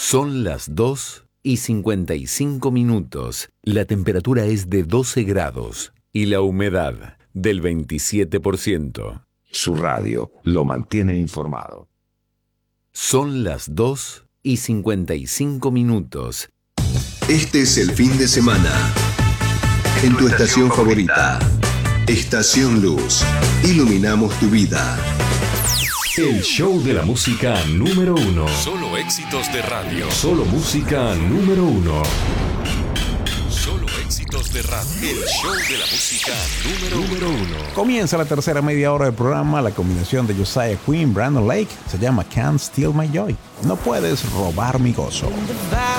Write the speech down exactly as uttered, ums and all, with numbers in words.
Son las dos y cincuenta y cinco minutos. La temperatura es de doce grados y la humedad del veintisiete por ciento. Su radio lo mantiene informado. Son las dos y cincuenta y cinco minutos. Este es el fin de semana. En tu estación favorita. Estación Luz. Iluminamos tu vida. El show de la música número uno. Solo éxitos de radio. Solo música número uno. Solo éxitos de radio. El show de la música número, número uno. Comienza la tercera media hora del programa. La combinación de Josiah Quinn, Brandon Lake se llama Can't Steal My Joy. No puedes robar mi gozo. The